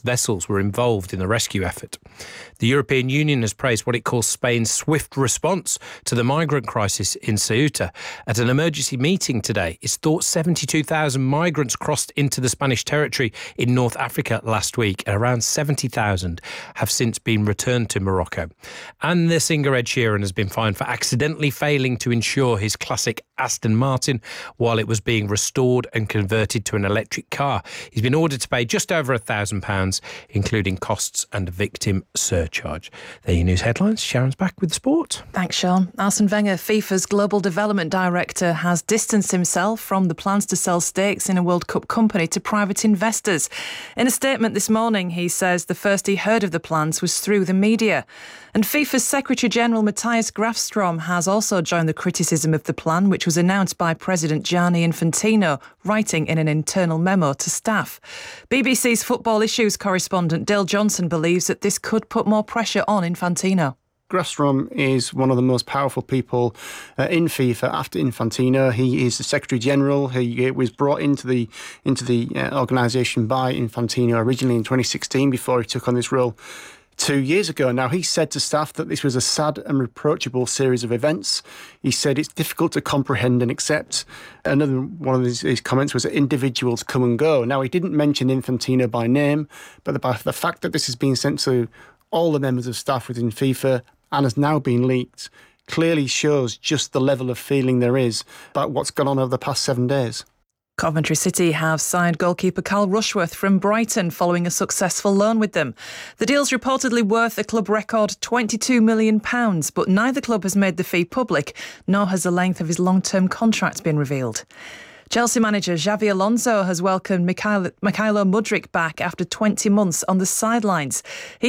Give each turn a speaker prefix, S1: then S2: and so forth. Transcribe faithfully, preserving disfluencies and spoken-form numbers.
S1: vessels were involved in the rescue effort. The European Union has praised what it calls Spain's swift response to the migrant crisis in Ceuta. At an emergency meeting today, it's thought seventy-two thousand migrants crossed into the Spanish territory in North Africa last week, and around seventy thousand have since been returned to Morocco. And the singer Ed Sheeran has been fined for accidentally failing to insure his classic Aston Martin while it was being restored and converted to an electric car. He's been ordered to pay just over a thousand pounds, including costs and a victim surcharge. There are your news headlines. Sharon's back with sport.
S2: Thanks, Sean. Arsene Wenger, FIFA's Global Development Director, has distanced himself from the plans to sell stakes in a World Cup company to private investors. In a statement this morning, he says the first he heard of the plans was through the media. And FIFA's Secretary-General Matthias Grafstrom has also joined the criticism of the plan, which was announced by President Gianni Infantino, writing in an internal memo to staff. B B C's football issues correspondent Dale Johnson believes that this could put more pressure on Infantino.
S3: Grafstrom is one of the most powerful people uh, in FIFA after Infantino. He is the Secretary General. He uh, was brought into the into the uh, organisation by Infantino originally in twenty sixteen before he took on this role two years ago. Now, he said to staff that this was a sad and reproachable series of events. He said it's difficult to comprehend and accept. Another one of his, his comments was that individuals come and go. Now, he didn't mention Infantino by name, but the, the fact that this has been sent to all the members of staff within FIFA and has now been leaked clearly shows just the level of feeling there is about what's gone on over the past seven days.
S2: Coventry City have signed goalkeeper Carl Rushworth from Brighton following a successful loan with them. The deal's reportedly worth a club record twenty-two million pounds, but neither club has made the fee public, nor has the length of his long-term contract been revealed. Chelsea manager Xabi Alonso has welcomed Mikhailo Mudryk back after twenty months on the sidelines. He